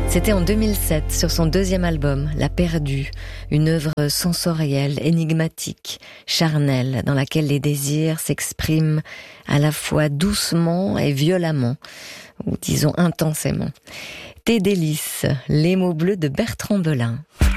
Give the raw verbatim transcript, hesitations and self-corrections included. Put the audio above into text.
C'était en deux mille sept, sur son deuxième album, La Perdue, une œuvre sensorielle, énigmatique, charnelle, dans laquelle les désirs s'expriment à la fois doucement et violemment, ou disons intensément. Tes délices, les mots bleus de Bertrand Belin.